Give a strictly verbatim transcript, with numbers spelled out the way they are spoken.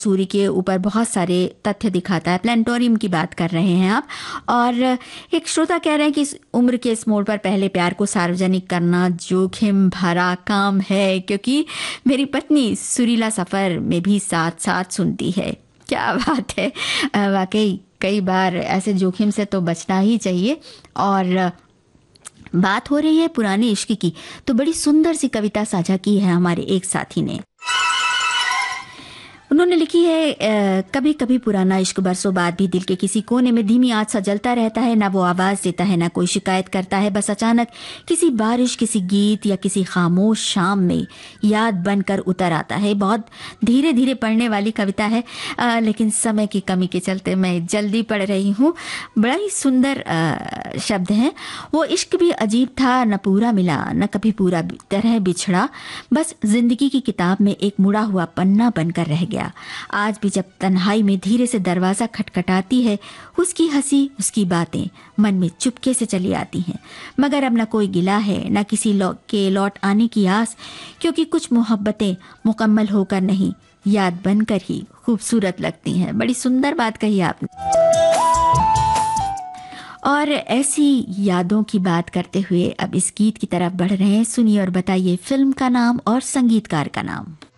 सूर्य के ऊपर बहुत सारे तथ्य दिखाता है। प्लानिटोरियम की बात कर रहे हैं आप। और एक श्रोता कह रहे हैं कि इस उम्र के इस मोड़ पर पहले प्यार को सार्वजनिक करना जोखिम भरा काम है, क्योंकि मेरी पत्नी सुरीला सफ़र में भी साथ साथ सुनती है। क्या बात है, वाकई कई बार ऐसे जोखिम से तो बचना ही चाहिए। और बात हो रही है पुराने इश्क की, तो बड़ी सुंदर सी कविता साझा की है हमारे एक साथी ने। उन्होंने लिखी है, आ, कभी कभी पुराना इश्क बरसों बाद भी दिल के किसी कोने में धीमी आग सा जलता रहता है। ना वो आवाज देता है, ना कोई शिकायत करता है, बस अचानक किसी बारिश, किसी गीत या किसी खामोश शाम में याद बनकर उतर आता है। बहुत धीरे धीरे पढ़ने वाली कविता है, आ, लेकिन समय की कमी के चलते मैं जल्दी पढ़ रही हूँ। बड़ा ही सुंदर आ, शब्द हैं। वो इश्क भी अजीब था, न पूरा मिला न कभी पूरा तरह बिछड़ा, बस जिंदगी की किताब में एक मुड़ा हुआ पन्ना बनकर रह गया। आज भी जब तन्हाई में धीरे से दरवाजा खटखटाती है, उसकी हंसी, उसकी बातें मन में चुपके से चली आती हैं। मगर अब न कोई गिला है, न किसी लौ, के लौट आने की आस, क्योंकि कुछ मोहब्बतें मुकम्मल होकर नहीं, याद बनकर ही खूबसूरत लगती हैं। बड़ी सुंदर बात कही आपने। और ऐसी यादों की बात करते हुए अब इस गीत की तरफ बढ़ रहे हैं। सुनिए और बताइए फिल्म का नाम और संगीतकार का नाम।